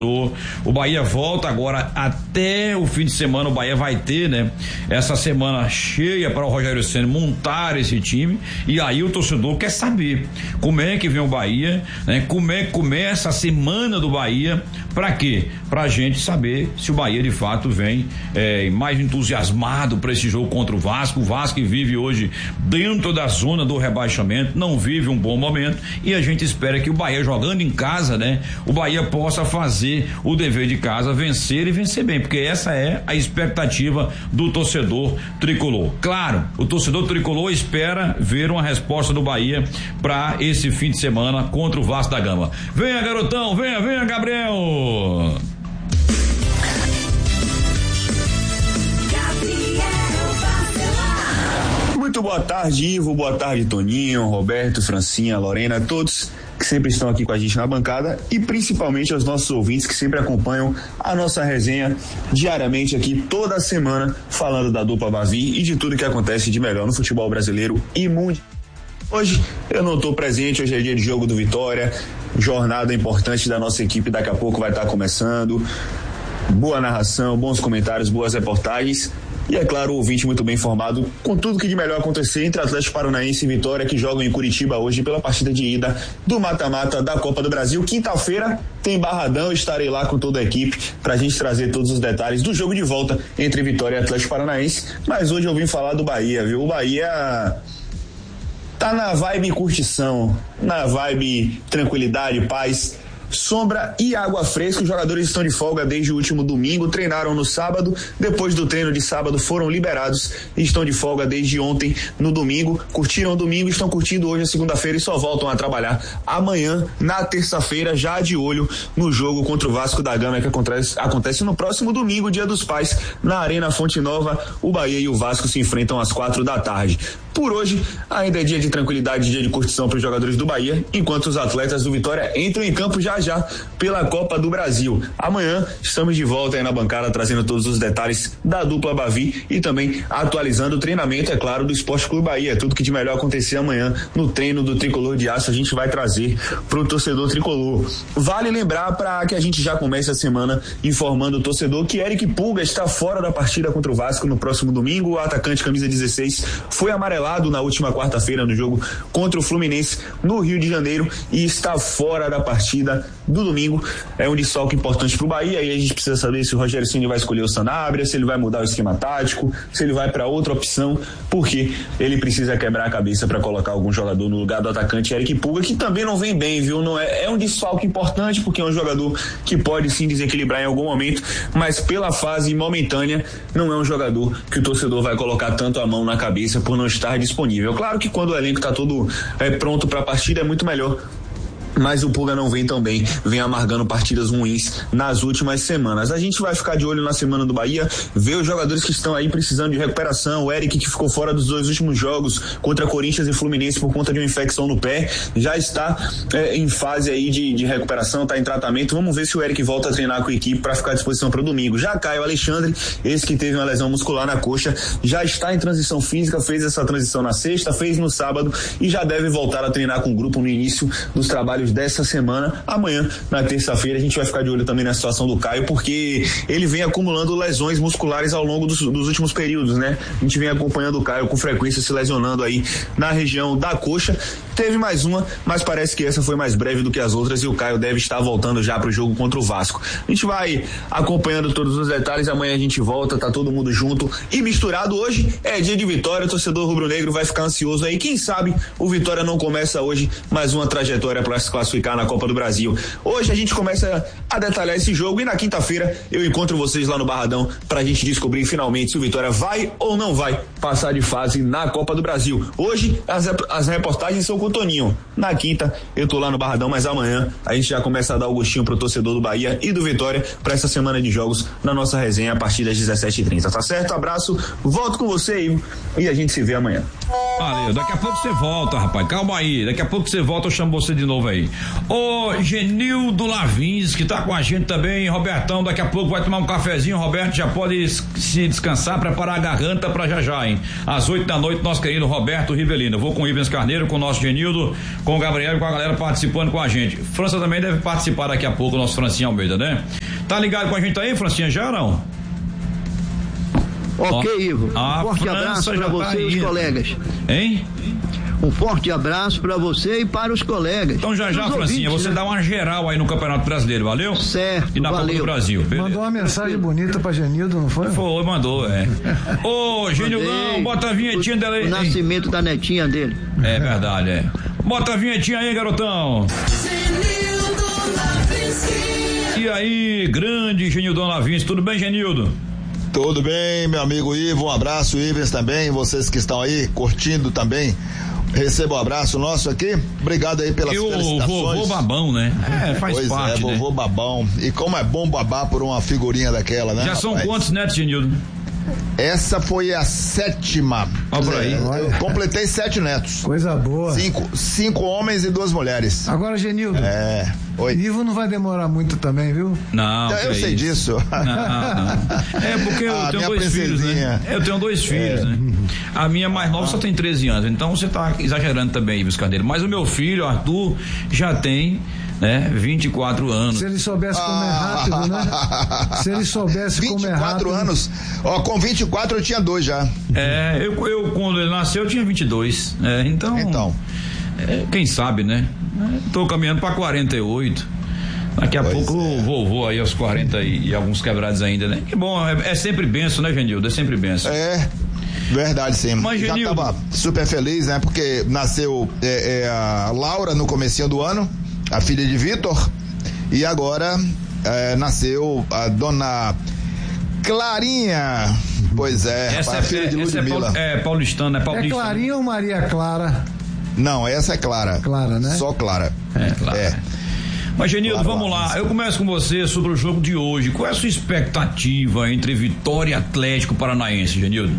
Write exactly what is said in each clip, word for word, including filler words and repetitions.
O Bahia volta agora até o fim de semana. O Bahia vai ter, né, essa semana cheia para o Rogério Ceni montar esse time. E aí o torcedor quer saber como é que vem o Bahia, né? Como é que começa a semana do Bahia? Para quê? Pra gente saber se o Bahia de fato vem é, mais entusiasmado para esse jogo contra o Vasco. O Vasco que vive hoje dentro da zona do rebaixamento, não vive um bom momento, e a gente espera que o Bahia, jogando em casa, né, o Bahia possa fazer o dever de casa, vencer e vencer bem, porque essa é a expectativa do torcedor tricolor. Claro, o torcedor tricolor espera ver uma resposta do Bahia para esse fim de semana contra o Vasco da Gama. Venha, garotão, venha, venha, Gabriel. Muito boa tarde, Ivo, boa tarde, Toninho, Roberto, Francinha, Lorena, todos que sempre estão aqui com a gente na bancada, e principalmente aos nossos ouvintes que sempre acompanham a nossa resenha diariamente aqui toda semana, falando da dupla Bavi e de tudo que acontece de melhor no futebol brasileiro e mundial. Hoje eu não estou presente, hoje é dia de jogo do Vitória, jornada importante da nossa equipe, daqui a pouco vai estar começando. Boa narração, bons comentários, boas reportagens. E é claro, o ouvinte muito bem informado com tudo que de melhor acontecer entre Atlético Paranaense e Vitória, que jogam em Curitiba hoje pela partida de ida do mata-mata da Copa do Brasil. Quinta-feira tem Barradão, estarei lá com toda a equipe pra gente trazer todos os detalhes do jogo de volta entre Vitória e Atlético Paranaense. Mas hoje eu vim falar do Bahia, viu? O Bahia tá na vibe curtição, na vibe tranquilidade, paz, sombra e água fresca. Os jogadores estão de folga desde o último domingo, treinaram no sábado, depois do treino de sábado foram liberados e estão de folga desde ontem no domingo, curtiram o domingo, estão curtindo hoje a segunda-feira e só voltam a trabalhar amanhã, na terça-feira, já de olho no jogo contra o Vasco da Gama, que acontece, acontece no próximo domingo, Dia dos Pais, na Arena Fonte Nova. O Bahia e o Vasco se enfrentam às quatro da tarde. Por hoje, ainda é dia de tranquilidade, dia de curtição para os jogadores do Bahia, enquanto os atletas do Vitória entram em campo já já pela Copa do Brasil. Amanhã estamos de volta aí na bancada, trazendo todos os detalhes da dupla Bavi e também atualizando o treinamento, é claro, do Esporte Clube Bahia. Tudo que de melhor acontecer amanhã no treino do Tricolor de Aço, a gente vai trazer pro torcedor tricolor. Vale lembrar, para que a gente já comece a semana informando o torcedor, que Eric Pulga está fora da partida contra o Vasco no próximo domingo. O atacante camisa dezesseis foi amarelado na última quarta-feira no jogo contra o Fluminense no Rio de Janeiro e está fora da partida do domingo. É um desfalque importante pro Bahia, e a gente precisa saber se o Rogério Ceni vai escolher o Sanabria, se ele vai mudar o esquema tático, se ele vai para outra opção, porque ele precisa quebrar a cabeça para colocar algum jogador no lugar do atacante Eric Pulga, que também não vem bem, viu? Não é, é um desfalque importante, porque é um jogador que pode sim desequilibrar em algum momento, mas pela fase momentânea não é um jogador que o torcedor vai colocar tanto a mão na cabeça por não estar disponível. Claro que quando o elenco está todo é, pronto para a partida é muito melhor, mas o Pulga não vem tão bem, vem amargando partidas ruins nas últimas semanas. A gente vai ficar de olho na semana do Bahia, ver os jogadores que estão aí precisando de recuperação. O Eric, que ficou fora dos dois últimos jogos contra Corinthians e Fluminense por conta de uma infecção no pé, já está é, em fase aí de, de recuperação, está em tratamento. Vamos ver se o Eric volta a treinar com a equipe para ficar à disposição para o domingo. Já Caio Alexandre, esse que teve uma lesão muscular na coxa, já está em transição física, fez essa transição na sexta, fez no sábado e já deve voltar a treinar com o grupo no início dos trabalhos dessa semana. Amanhã, na terça-feira, a gente vai ficar de olho também na situação do Caio, porque ele vem acumulando lesões musculares ao longo dos, dos últimos períodos, né? A gente vem acompanhando o Caio com frequência se lesionando aí na região da coxa. Teve mais uma, mas parece que essa foi mais breve do que as outras e o Caio deve estar voltando já pro jogo contra o Vasco. A gente vai acompanhando todos os detalhes, amanhã a gente volta, tá todo mundo junto e misturado. Hoje é dia de Vitória, o torcedor rubro-negro vai ficar ansioso aí, quem sabe o Vitória não começa hoje mais uma trajetória para se classificar na Copa do Brasil. Hoje a gente começa a detalhar esse jogo e na quinta-feira eu encontro vocês lá no Barradão pra gente descobrir finalmente se o Vitória vai ou não vai passar de fase na Copa do Brasil. Hoje as, as reportagens são com o Toninho. Na quinta eu tô lá no Barradão, mas amanhã a gente já começa a dar o gostinho pro torcedor do Bahia e do Vitória pra essa semana de jogos na nossa resenha a partir das dezessete e trinta, tá certo? Abraço, volto com você, Ivo, e a gente se vê amanhã. Valeu, daqui a pouco você volta, rapaz, calma aí, daqui a pouco você volta, eu chamo você de novo aí. Ô Genildo Lavins, que tá tá com a gente também, Robertão, daqui a pouco vai tomar um cafezinho, Roberto já pode se descansar, preparar a garganta pra já já, hein? Às oito da noite, nosso querido Roberto Rivelino. Eu vou com o Ivens Carneiro, com o nosso Genildo, com o Gabriel e com a galera participando com a gente. França também deve participar daqui a pouco, o nosso Francinha Almeida, né? Tá ligado com a gente aí, Francinha, já ou não? Ok, Ó, Ivo. Um forte França abraço para você tá e os colegas. Hein? Um forte abraço para você e para os colegas. Então já já, Francinha, ouvintes, você né? dá uma geral aí no Campeonato Brasileiro, valeu? Certo, e na valeu. Copa do Brasil. Beleza. Mandou uma mensagem bonita pra Genildo, não foi? Foi, mandou, é. Ô, Genildão, bota a vinhetinha dela aí. O nascimento da netinha dele. É verdade, é. Bota a vinhetinha aí, garotão. E aí, grande Genildão Lavinski, tudo bem, Genildo? Tudo bem, meu amigo Ivo, um abraço, Ivens também, vocês que estão aí curtindo também. Receba um abraço nosso aqui. Obrigado aí pelas e felicitações. O vovô babão, né? É, faz pois parte, é, né? vovô babão. E como é bom babar por uma figurinha daquela, né? Já são rapaz? Quantos netos, Genildo? Essa foi a sétima. Olha por aí. Eu completei sete netos. Coisa boa. Cinco, cinco homens e duas mulheres. Agora, Genildo. É. Oi. Ivo não vai demorar muito também, viu? Não. Eu sei isso. disso. Não, não. É porque eu ah, tenho dois filhos, né? Eu tenho dois filhos, é. né? A minha mais nova só tem treze anos, então você tá exagerando também, Ives Carneiro. Mas o meu filho, Arthur, já tem, né, vinte e quatro anos. Se ele soubesse comer ah. rápido, né? Se ele soubesse comer rápido. vinte e quatro anos. Ó, com vinte e quatro eu tinha dois já. É, eu, eu quando ele nasceu eu tinha vinte e dois. É, então. Então. É, quem sabe, né? Tô caminhando pra quarenta e oito. Daqui a pois pouco é. o vovô aí aos quarenta e, e alguns quebrados ainda, né? Que bom, é, é sempre benção, né, Genildo? É sempre benção. É. Verdade, sim. Mas, já Genildo, tava super feliz, né? Porque nasceu é, é, a Laura no comecinho do ano, a filha de Vitor, e agora é, nasceu a dona Clarinha. Pois é, essa a é, filha de Ludmilla. É, é paulistana, é paulista. É Clarinha ou Maria Clara? Não, essa é Clara. Clara, né? Só Clara. É, Clara. É. Mas, Genildo, claro, vamos lá. Eu começo com você sobre o jogo de hoje. Qual é a sua expectativa entre Vitória e Atlético Paranaense, Genildo?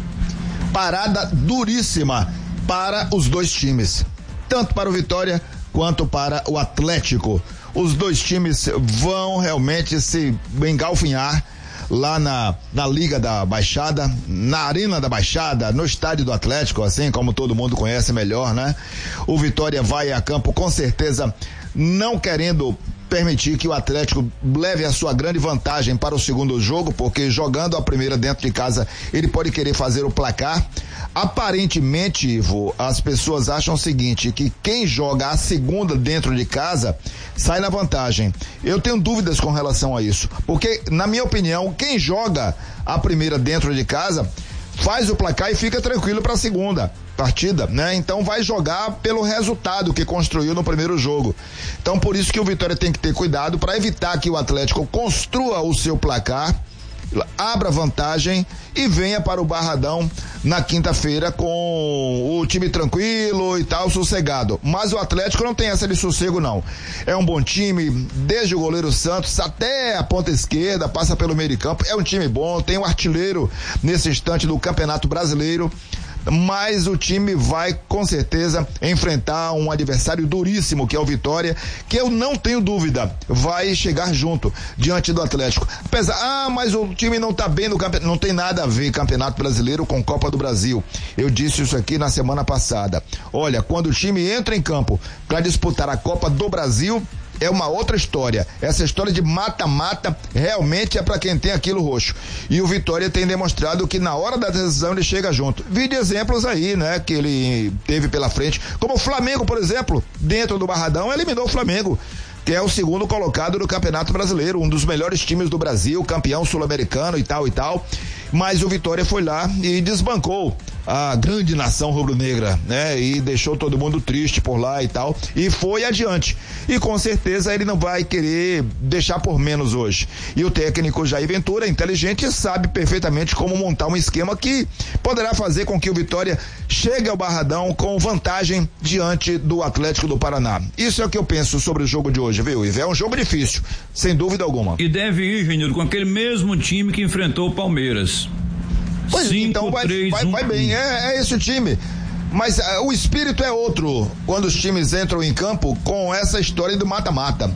Parada duríssima para os dois times, tanto para o Vitória quanto para o Atlético. Os dois times vão realmente se engalfinhar lá na, na Liga da Baixada, na Arena da Baixada, no estádio do Atlético, assim como todo mundo conhece melhor, né? O Vitória vai a campo com certeza não querendo permitir que o Atlético leve a sua grande vantagem para o segundo jogo, porque jogando a primeira dentro de casa, ele pode querer fazer o placar. Aparentemente, Ivo, as pessoas acham o seguinte, que quem joga a segunda dentro de casa sai na vantagem. Eu tenho dúvidas com relação a isso, porque, na minha opinião, quem joga a primeira dentro de casa faz o placar e fica tranquilo para a segunda partida, né? Então vai jogar pelo resultado que construiu no primeiro jogo. Então por isso que o Vitória tem que ter cuidado para evitar que o Atlético construa o seu placar, abra vantagem e venha para o Barradão na quinta-feira com o time tranquilo e tal, sossegado. Mas o Atlético não tem essa de sossego, não. É um bom time, desde o goleiro Santos até a ponta esquerda, passa pelo meio de campo. É um time bom, tem um artilheiro nesse instante do Campeonato Brasileiro. Mas o time vai com certeza enfrentar um adversário duríssimo, que é o Vitória, que eu não tenho dúvida vai chegar junto diante do Atlético. Apesar, ah, mas o time não tá bem no campeonato. Não tem nada a ver Campeonato Brasileiro com Copa do Brasil. Eu disse isso aqui na semana passada. Olha, quando o time entra em campo para disputar a Copa do Brasil, é uma outra história. Essa história de mata-mata realmente é para quem tem aquilo roxo. E o Vitória tem demonstrado que na hora da decisão ele chega junto. Vi de exemplos aí, né, que ele teve pela frente, como o Flamengo, por exemplo, dentro do Barradão, eliminou o Flamengo, que é o segundo colocado do Campeonato Brasileiro, um dos melhores times do Brasil, campeão sul-americano e tal e tal. Mas o Vitória foi lá e desbancou a grande nação rubro-negra, né? E deixou todo mundo triste por lá e tal, e foi adiante. E com certeza ele não vai querer deixar por menos hoje. E o técnico Jair Ventura, inteligente, sabe perfeitamente como montar um esquema que poderá fazer com que o Vitória chegue ao Barradão com vantagem diante do Atlético do Paraná. Isso é o que eu penso sobre o jogo de hoje, viu, Ivo? É um jogo difícil, sem dúvida alguma. E deve ir, Genildo, com aquele mesmo time que enfrentou o Palmeiras. Pois cinco, então vai, três, vai, um, vai bem, é, é esse o time. Mas uh, o espírito é outro quando os times entram em campo com essa história do mata-mata.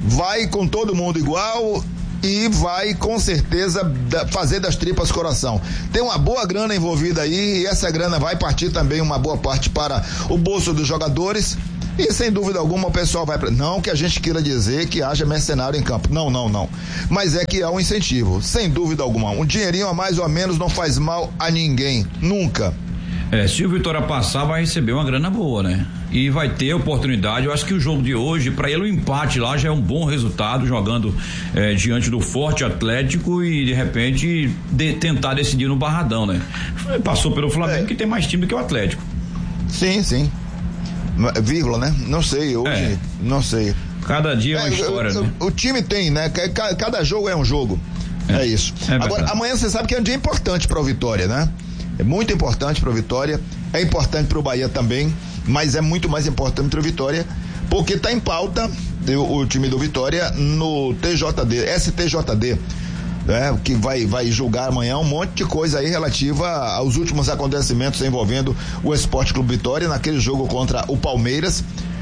vai com todo mundo igual e vai com certeza da, fazer das tripas coração. Tem uma boa grana envolvida aí e essa grana vai partir também uma boa parte para o bolso dos jogadores e sem dúvida alguma o pessoal vai pra... não que a gente queira dizer que haja mercenário em campo, não, não, não, mas é que há um incentivo, sem dúvida alguma, um dinheirinho a mais ou a menos não faz mal a ninguém, nunca. É, se o Vitória passar, vai receber uma grana boa, né? E vai ter oportunidade. Eu acho que o jogo de hoje, para ele, o empate lá já é um bom resultado, jogando é, diante do Forte Atlético e de repente de, tentar decidir no Barradão, né? Passou pelo Flamengo, é. que tem mais time que o Atlético. Sim, sim. Vírgula, né? Não sei, hoje, é. não sei. Cada dia é uma é, história, o, né? O, o time tem, né? Cada jogo é um jogo. É, é isso. É Agora, amanhã você sabe que é um dia importante para o Vitória, né? É muito importante para o Vitória, é importante para o Bahia também, mas é muito mais importante para o Vitória, porque está em pauta o, o time do Vitória no T J D, S T J D, né, que vai, vai julgar amanhã um monte de coisa aí relativa aos últimos acontecimentos envolvendo o Esporte Clube Vitória naquele jogo contra o Palmeiras.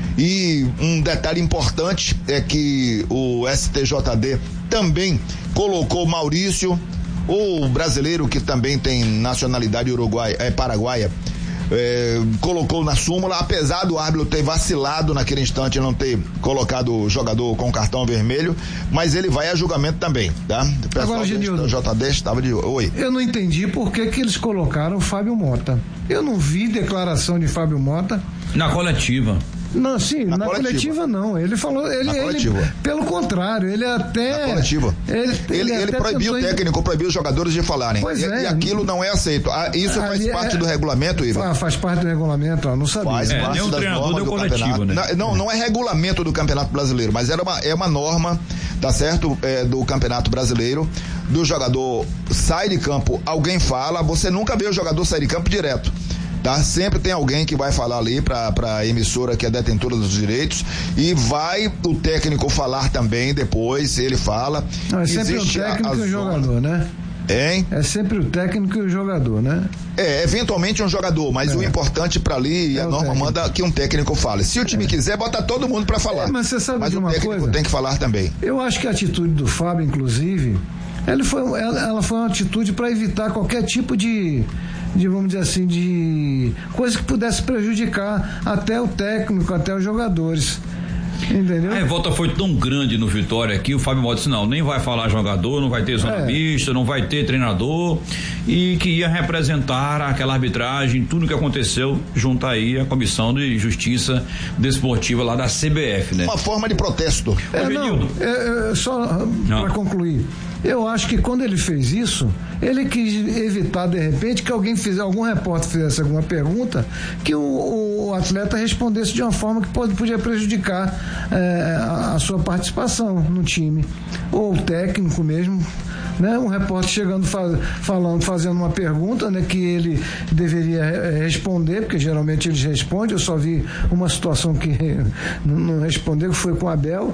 E um detalhe importante é que o S T J D também colocou Maurício, o brasileiro que também tem nacionalidade uruguaia, é paraguaia, é, colocou na súmula, apesar do árbitro ter vacilado naquele instante, não ter colocado o jogador com cartão vermelho, mas ele vai a julgamento também, tá? O pessoal Agora, Genildo, J D estava de oi. Eu não entendi por que que eles colocaram o Fábio Mota. Eu não vi declaração de Fábio Mota na coletiva. Não, sim, na, na coletiva. coletiva não. Ele falou, ele, ele pelo contrário, ele até. Na coletiva. Ele, ele, ele, ele proibiu o técnico, proibiu os jogadores de falarem. Pois e, é. e aquilo não é aceito. Ah, isso faz parte é, do regulamento, Ivan? Ah, faz parte do regulamento, ó, não sabia. Faz é, parte nem o das treinador normas deu do coletivo, campeonato. né? Não, não é regulamento do Campeonato Brasileiro, mas era uma, é uma norma, tá certo? É, do Campeonato Brasileiro, do jogador sai de campo, alguém fala, você nunca vê o jogador sair de campo direto. Tá? Sempre tem alguém que vai falar ali para a emissora que é detentora dos direitos e vai o técnico falar também depois, ele fala. Não, é sempre o técnico e o jogador, né? Hein? É sempre o técnico e o jogador, né? É, eventualmente um jogador, mas é. o importante para ali, é a norma técnico. Manda que um técnico fale. Se o time é. quiser, bota todo mundo para falar. É, mas você sabe mas de o uma técnico coisa? tem que falar também. Eu acho que a atitude do Fábio, inclusive, ela foi, ela, ela foi uma atitude para evitar qualquer tipo de de, vamos dizer assim, de coisa que pudesse prejudicar até o técnico, até os jogadores. Entendeu? A revolta foi tão grande no Vitória que o Fábio Mota disse, não, nem vai falar jogador, não vai ter zona é. mista, não vai ter treinador, e que ia representar aquela arbitragem, tudo que aconteceu junto aí à Comissão de Justiça Desportiva lá da C B F, né? Uma forma de protesto. É, não, é, é, só para concluir, eu acho que quando ele fez isso, ele quis evitar de repente que alguém fizesse, algum repórter fizesse alguma pergunta, que o, o atleta respondesse de uma forma que pode, podia prejudicar é, a, a sua participação no time, ou o técnico mesmo, né? Um repórter chegando faz, falando, fazendo uma pergunta, né, que ele deveria é, responder, porque geralmente eles respondem. Eu só vi uma situação que não, não respondeu, que foi com o Abel.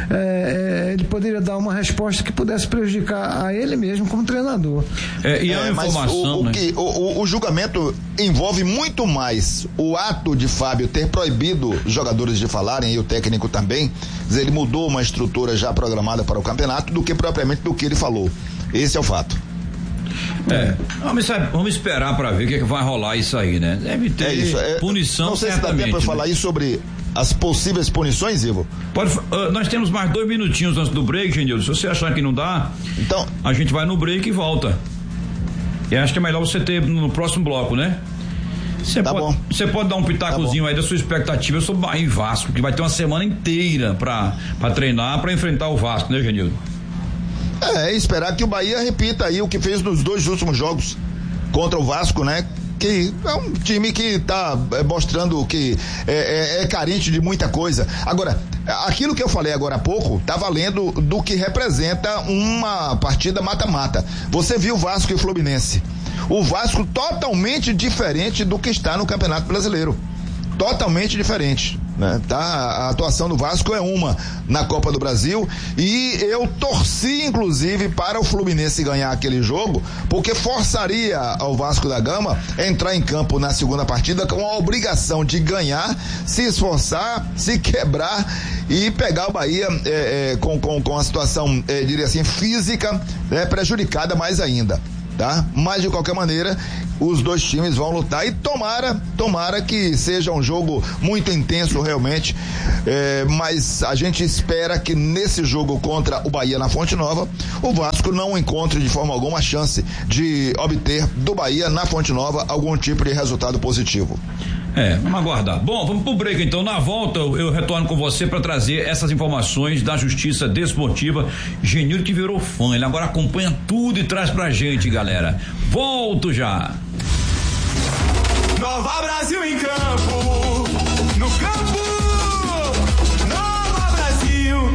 É, é, ele poderia dar uma resposta que pudesse prejudicar a ele mesmo como treinador. É, e a é, informação, o, o, né? que, o, o julgamento envolve muito mais o ato de Fábio ter proibido os jogadores de falarem e o técnico também. Quer dizer, ele mudou uma estrutura já programada para o campeonato do que propriamente do que ele falou. Esse é o fato. É, vamos, vamos esperar para ver o que, é que vai rolar isso aí, né? Deve ter é isso, é, punição. Não sei se dá tempo para né? falar aí sobre as possíveis punições, Ivo. Pode, uh, nós temos mais dois minutinhos antes do break, Genildo. Se você achar que não dá, então a gente vai no break e volta. E acho que é melhor você ter no próximo bloco, né? Você tá pode, você pode dar um pitacozinho tá aí da sua expectativa sobre o Bahia e Vasco, que vai ter uma semana inteira para treinar, para enfrentar o Vasco, né, Genildo? É, esperar que o Bahia repita aí o que fez nos dois últimos jogos contra o Vasco, né? Que é um time que tá é, mostrando que é, é, é carente de muita coisa. Agora, aquilo que eu falei agora há pouco tá valendo do que representa uma partida mata-mata. Você viu Vasco e Fluminense. O Vasco totalmente diferente do que está no Campeonato Brasileiro. Totalmente diferente, né? Tá? A atuação do Vasco é uma na Copa do Brasil e eu torci inclusive para o Fluminense ganhar aquele jogo, porque forçaria ao Vasco da Gama a entrar em campo na segunda partida com a obrigação de ganhar, se esforçar, se quebrar e pegar o Bahia é, é, com, com, com a situação, é, diria assim, física, né, prejudicada mais ainda, tá? Mas de qualquer maneira, os dois times vão lutar e tomara, tomara que seja um jogo muito intenso realmente, é, mas a gente espera que nesse jogo contra o Bahia na Fonte Nova, o Vasco não encontre de forma alguma a chance de obter do Bahia na Fonte Nova algum tipo de resultado positivo. É, vamos aguardar. Bom, vamos pro break então. Na volta eu retorno com você para trazer essas informações da Justiça Desportiva. Genildo que virou fã, ele agora acompanha tudo e traz pra gente, galera. Volto já. Nova Brasil em campo, no campo, Nova Brasil.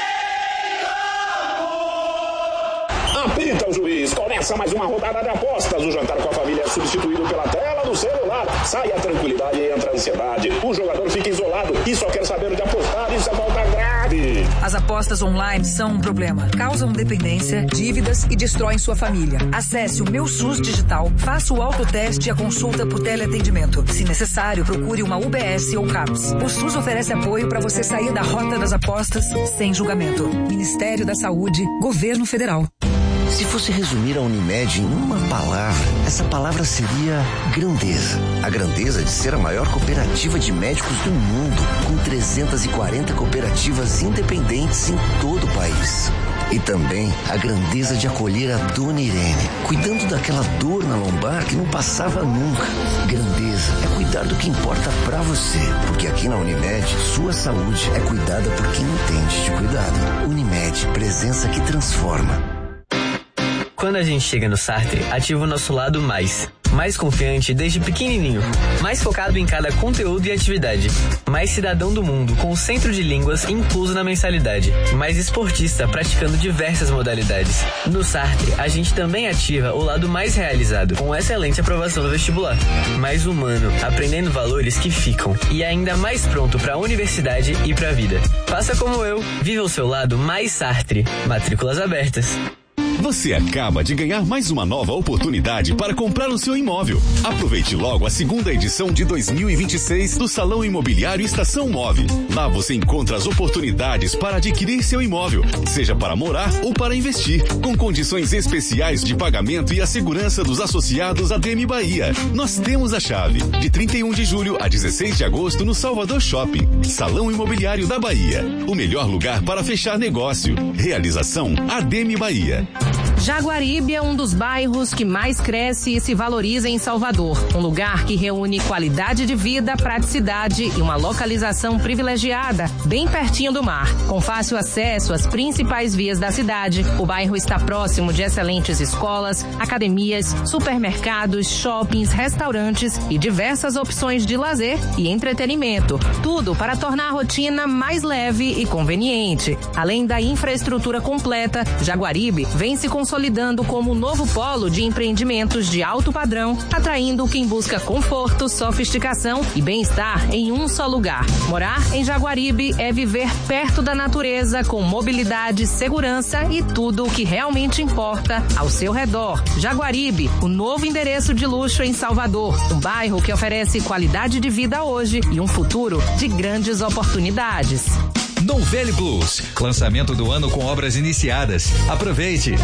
Apita o juiz, começa mais uma rodada de apostas. O jantar com a família é substituído pela tela do celular. Sai a tranquilidade e entra a ansiedade. O jogador fica isolado e só quer saber de apostar. Isso é falta grave. As apostas online são um problema. Causam dependência, dívidas e destroem sua família. Acesse o Meu SUS Digital, faça o autoteste e a consulta por teleatendimento. Se necessário, procure uma U B S ou CAPS. O SUS oferece apoio para você sair da rota das apostas sem julgamento. Ministério da Saúde, Governo Federal. Se fosse resumir a Unimed em uma palavra, essa palavra seria grandeza. A grandeza de ser a maior cooperativa de médicos do mundo, com trezentas e quarenta cooperativas independentes em todo o país. E também a grandeza de acolher a Dona Irene, cuidando daquela dor na lombar que não passava nunca. Grandeza é cuidar do que importa pra você, porque aqui na Unimed, sua saúde é cuidada por quem entende de cuidado. Unimed, presença que transforma. Quando a gente chega no Sartre, ativa o nosso lado mais. Mais confiante desde pequenininho. Mais focado em cada conteúdo e atividade. Mais cidadão do mundo, com o centro de línguas incluso na mensalidade. Mais esportista, praticando diversas modalidades. No Sartre, a gente também ativa o lado mais realizado, com excelente aprovação no vestibular. Mais humano, aprendendo valores que ficam. E ainda mais pronto para a universidade e para a vida. Faça como eu, viva o seu lado mais Sartre. Matrículas abertas. Você acaba de ganhar mais uma nova oportunidade para comprar o seu imóvel. Aproveite logo a segunda edição de dois mil e vinte e seis do Salão Imobiliário Estação Move. Lá você encontra as oportunidades para adquirir seu imóvel, seja para morar ou para investir, com condições especiais de pagamento e a segurança dos associados à D M Bahia. Nós temos a chave. De trinta e um de julho a dezesseis de agosto no Salvador Shopping. Salão Imobiliário da Bahia. O melhor lugar para fechar negócio. Realização A D M Bahia. Jaguaribe é um dos bairros que mais cresce e se valoriza em Salvador. Um lugar que reúne qualidade de vida, praticidade e uma localização privilegiada, bem pertinho do mar. Com fácil acesso às principais vias da cidade, o bairro está próximo de excelentes escolas, academias, supermercados, shoppings, restaurantes e diversas opções de lazer e entretenimento. Tudo para tornar a rotina mais leve e conveniente. Além da infraestrutura completa, Jaguaribe vem se consolidando como um novo polo de empreendimentos de alto padrão, atraindo quem busca conforto, sofisticação e bem-estar em um só lugar. Morar em Jaguaribe é viver perto da natureza, com mobilidade, segurança e tudo o que realmente importa ao seu redor. Jaguaribe, o novo endereço de luxo em Salvador, um bairro que oferece qualidade de vida hoje e um futuro de grandes oportunidades. Novelli Plus, lançamento do ano com obras iniciadas. Aproveite.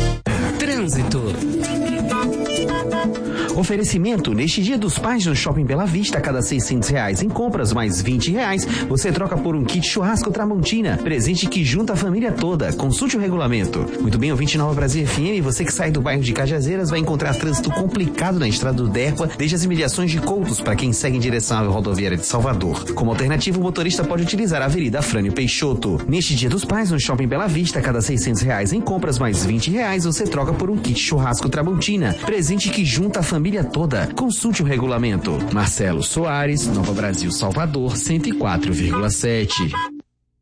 Trânsito. Oferecimento, neste Dia dos Pais no Shopping Bela Vista, a cada seiscentos reais em compras mais vinte reais, você troca por um kit churrasco Tramontina, presente que junta a família toda. Consulte o regulamento. Muito bem, ouvinte Nova Brasil F M, você que sai do bairro de Cajazeiras vai encontrar trânsito complicado na estrada do Derqua, desde as imediações de Coutos para quem segue em direção à rodoviária de Salvador. Como alternativa, o motorista pode utilizar a Avenida Afrânio Peixoto. Neste Dia dos Pais no Shopping Bela Vista, a cada seiscentos reais em compras mais vinte reais, você troca por um kit churrasco Tramontina, presente que junta a família toda. Consulte o regulamento. Marcelo Soares, Nova Brasil, Salvador, cento e quatro vírgula sete.